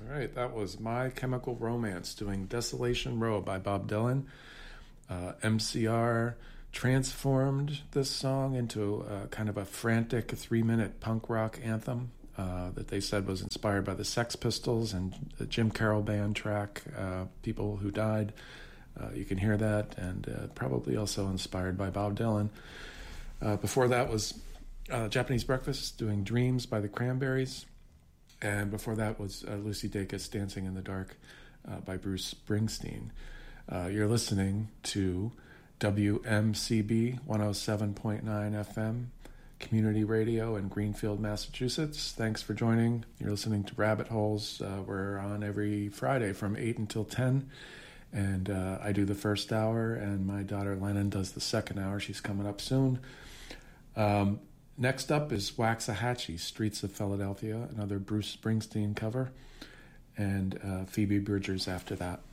right, that was My Chemical Romance doing Desolation Row by Bob Dylan. MCR transformed this song into kind of a frantic 3-minute punk rock anthem that they said was inspired by the Sex Pistols and the Jim Carroll Band track, People Who Died. You can hear that, and probably also inspired by Bob Dylan. Before that was Japanese Breakfast doing Dreams by the Cranberries. And before that was Lucy Dacus Dancing in the Dark by Bruce Springsteen. You're listening to WMCB 107.9 FM, community radio in Greenfield, Massachusetts. Thanks for joining. You're listening to Rabbit Holes. We're on every Friday from 8 until 10. And I do the first hour, and my daughter Lennon does the second hour. She's coming up soon. Next up is Waxahachie, Streets of Philadelphia, another Bruce Springsteen cover, and Phoebe Bridgers after that.